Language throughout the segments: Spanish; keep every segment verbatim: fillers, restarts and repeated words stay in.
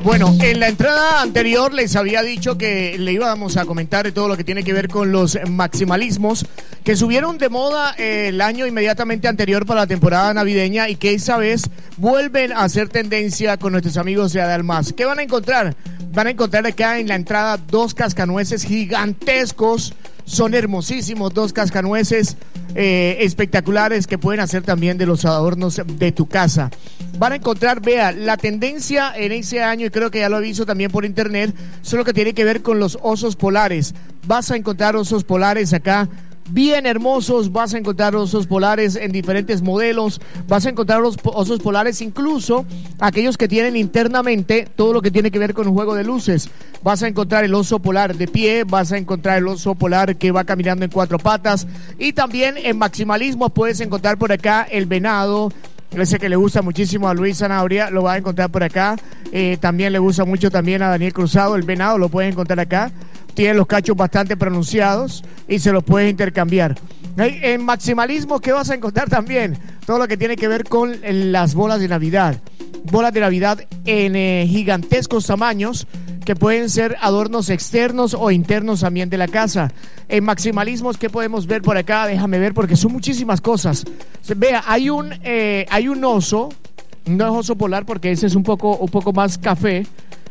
Bueno, en la entrada anterior les había dicho que le íbamos a comentar de todo lo que tiene que ver con los maximalismos que subieron de moda eh, el año inmediatamente anterior para la temporada navideña y que esa vez vuelven a hacer tendencia con nuestros amigos de Adalmas. ¿Qué van a encontrar? Van a encontrar acá en la entrada dos cascanueces gigantescos. Son hermosísimos, dos cascanueces eh, espectaculares que pueden hacer también de los adornos de tu casa. Van a encontrar, vea, la tendencia en ese año, y creo que ya lo he visto también por internet, son lo que tiene que ver con los osos polares. Vas a encontrar osos polares acá bien hermosos, vas a encontrar osos polares en diferentes modelos, vas a encontrar los osos polares incluso aquellos que tienen internamente todo lo que tiene que ver con un juego de luces. Vas a encontrar el oso polar de pie, vas a encontrar el oso polar que va caminando en cuatro patas y también en maximalismo puedes encontrar por acá el venado. Ese que le gusta muchísimo a Luis Sanabria, lo va a encontrar por acá. Eh, también le gusta mucho también a Daniel Cruzado, el venado, lo puedes encontrar acá. Tiene los cachos bastante pronunciados y se los puedes intercambiar. En maximalismo, ¿qué vas a encontrar también? Todo lo que tiene que ver con las bolas de Navidad. Bolas de Navidad en eh, gigantescos tamaños que pueden ser adornos externos o internos también de la casa. En maximalismos, ¿qué podemos ver por acá? Déjame ver porque son muchísimas cosas. Vea, hay un, eh, hay un oso, no es oso polar porque ese es un poco, un poco más café.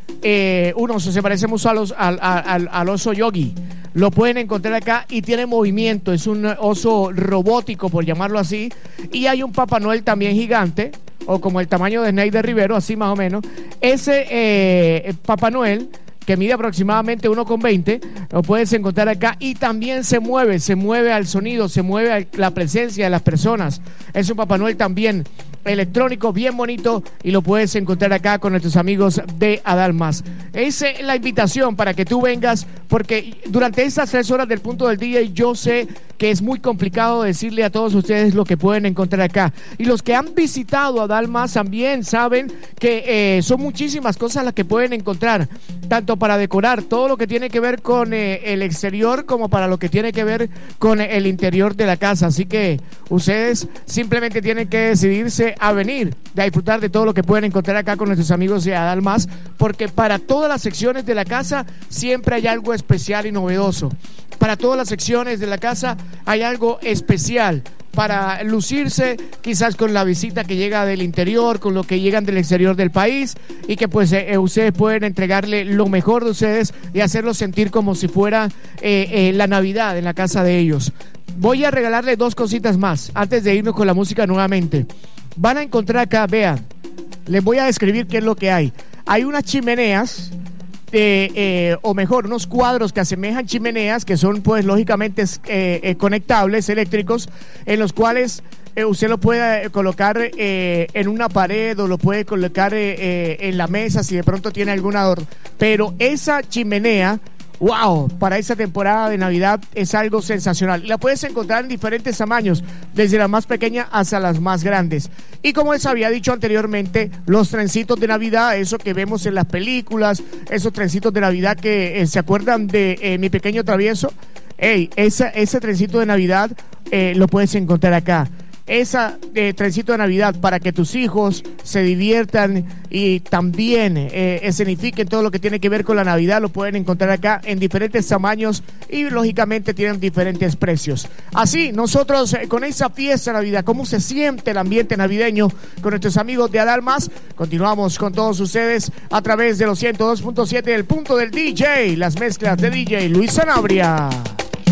Eh, un oso, se parece mucho a los, al, al, al oso yogi. Lo pueden encontrar acá y tiene movimiento. Es un oso robótico, por llamarlo así. Y hay un Papá Noel también gigante, o como el tamaño de Ney de Rivero, así más o menos. Ese eh, Papá Noel, que mide aproximadamente uno con veinte, lo puedes encontrar acá y también se mueve, se mueve al sonido, se mueve a la presencia de las personas. Es un Papá Noel también electrónico, bien bonito, y lo puedes encontrar acá con nuestros amigos de Adalmas. Esa es la invitación para que tú vengas, porque durante estas tres horas del punto del día yo sé que es muy complicado decirle a todos ustedes lo que pueden encontrar acá. Y los que han visitado Adalmas también saben que eh, son muchísimas cosas las que pueden encontrar, tanto para decorar todo lo que tiene que ver con eh, el exterior como para lo que tiene que ver con el interior de la casa. Así que ustedes simplemente tienen que decidirse a venir, a disfrutar de todo lo que pueden encontrar acá con nuestros amigos de Adalmas, porque para todas las secciones de la casa siempre hay algo especial y novedoso. Para todas las secciones de la casa hay algo especial para lucirse, quizás con la visita que llega del interior, con lo que llegan del exterior del país, y que pues eh, ustedes pueden entregarle lo mejor de ustedes y hacerlos sentir como si fuera eh, eh, la Navidad en la casa de ellos. Voy a regalarle dos cositas más antes de irnos con la música nuevamente. Van a encontrar acá, vean, les voy a describir qué es lo que hay. Hay unas chimeneas, de, eh, o mejor, unos cuadros que asemejan chimeneas, que son pues lógicamente eh, eh, conectables, eléctricos, en los cuales eh, usted lo puede colocar eh, en una pared o lo puede colocar eh, eh, en la mesa si de pronto tiene algún adorno. Pero esa chimenea, wow, para esta temporada de Navidad es algo sensacional. La puedes encontrar en diferentes tamaños, desde la más pequeña hasta las más grandes. Y como les había dicho anteriormente, los trencitos de Navidad, eso que vemos en las películas, esos trencitos de Navidad que eh, se acuerdan de eh, Mi Pequeño Travieso. Hey, esa, ese trencito de Navidad eh, lo puedes encontrar acá. Esa eh, trencito de Navidad para que tus hijos se diviertan y también eh, escenifiquen todo lo que tiene que ver con la Navidad, lo pueden encontrar acá en diferentes tamaños y lógicamente tienen diferentes precios. Así, nosotros eh, con esa fiesta de Navidad, cómo se siente el ambiente navideño con nuestros amigos de Adalmas, continuamos con todos ustedes a través de los ciento dos punto siete del punto del D J, las mezclas de D J Luis Sanabria.